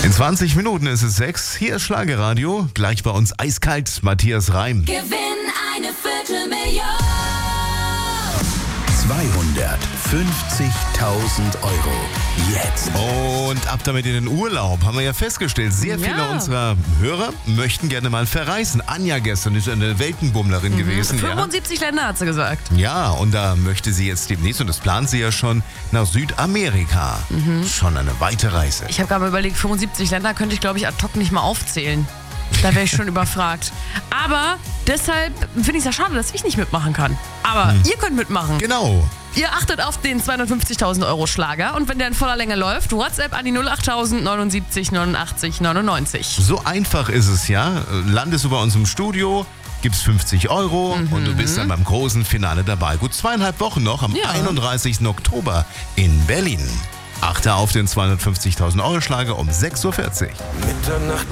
In 20 Minuten ist es 6. Hier ist Schlagerradio. Gleich bei uns eiskalt Matthias Reim. Gewinn eine Viertelmillion. 250.000 Euro. Jetzt. Und ab damit in den Urlaub, haben wir ja festgestellt. Sehr viele unserer Hörer möchten gerne mal verreisen. Anja gestern ist eine Weltenbummlerin gewesen. 75 Länder hat sie gesagt. Ja, und da möchte sie jetzt demnächst, und das plant sie ja schon, nach Südamerika. Schon eine weite Reise. Ich habe gerade mal überlegt, 75 Länder könnte ich, glaube ich, ad hoc nicht mal aufzählen. Da wäre ich schon überfragt. Aber deshalb finde ich es ja schade, dass ich nicht mitmachen kann. Aber ihr könnt mitmachen. Genau. Ihr achtet auf den 250.000 Euro Schlager und wenn der in voller Länge läuft, WhatsApp an die 08000 79 89 99. So einfach ist es ja. Landest du bei uns im Studio, gibst 50 Euro und du bist dann beim großen Finale dabei. Gut 2,5 Wochen noch, am 31. Oktober in Berlin. Achte auf den 250.000 Euro Schlager um 6.40 Uhr. Mitternacht.